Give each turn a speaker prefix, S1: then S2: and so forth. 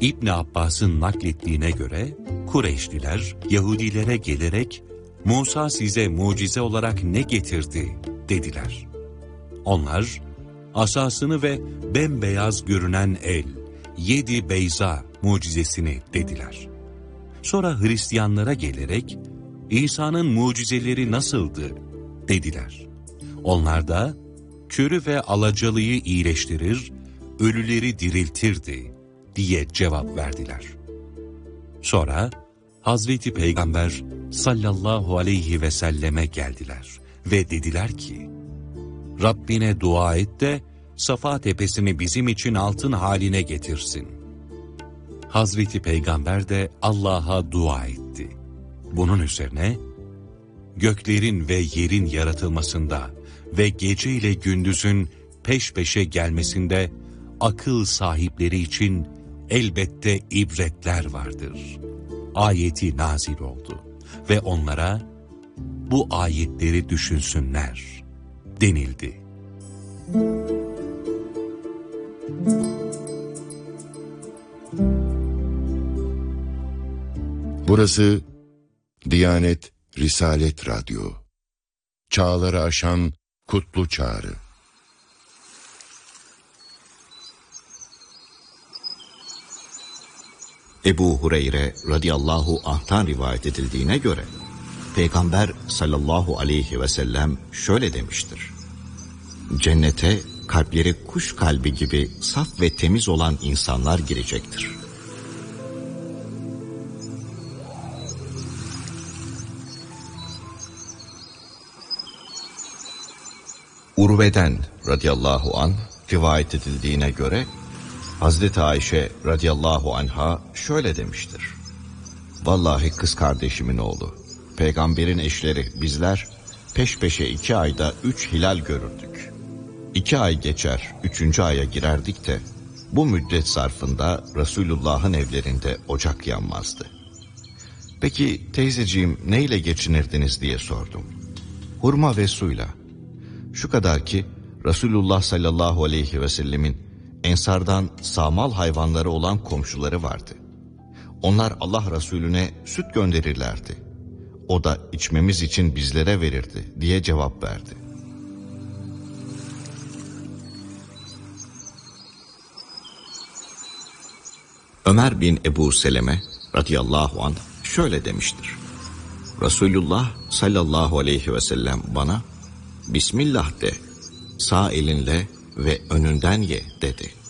S1: İbn Abbas'ın naklettiğine göre Kureyşliler Yahudilere gelerek Musa size mucize olarak ne getirdi dediler. Onlar asasını ve bembeyaz görünen el, 7 beyza mucizesini dediler. Sonra Hristiyanlara gelerek İsa'nın mucizeleri nasıldı dediler. Onlar da körü ve alacalıyı iyileştirir, ölüleri diriltirdi diye cevap verdiler. Sonra Hazreti Peygamber sallallahu aleyhi ve selleme geldiler ve dediler ki, Rabbine dua et de Safa tepesini bizim için altın haline getirsin. Hazreti Peygamber de Allah'a dua etti. Bunun üzerine göklerin ve yerin yaratılmasında ve gece ile gündüzün peş peşe gelmesinde akıl sahipleri için elbette ibretler vardır. Ayeti nazil oldu ve onlara bu ayetleri düşünsünler denildi.
S2: Burası Diyanet Risalet Radyo. Çağları aşan kutlu çağrı.
S3: Ebu Hureyre radıyallahu anh'tan rivayet edildiğine göre Peygamber sallallahu aleyhi ve sellem şöyle demiştir. Cennete kalpleri kuş kalbi gibi saf ve temiz olan insanlar girecektir. Urve'den radıyallahu anh rivayet edildiğine göre Hazreti Ayşe radıyallahu anha şöyle demiştir. Vallahi kız kardeşimin oğlu, peygamberin eşleri bizler peş peşe 2 ayda 3 hilal görürdük. 2 ay geçer 3. aya girerdik de bu müddet zarfında Resulullah'ın evlerinde ocak yanmazdı. Peki teyzeciğim neyle geçinirdiniz diye sordum. Hurma ve suyla. Şu kadar ki Resulullah sallallahu aleyhi ve sellemin Ensardan sağmal hayvanları olan komşuları vardı. Onlar Allah Resulüne süt gönderirlerdi. O da içmemiz için bizlere verirdi diye cevap verdi. Ömer bin Ebu Seleme radıyallahu anh şöyle demiştir. Resulullah sallallahu aleyhi ve sellem bana Bismillah de, sağ elinle ve önünden ye dedi.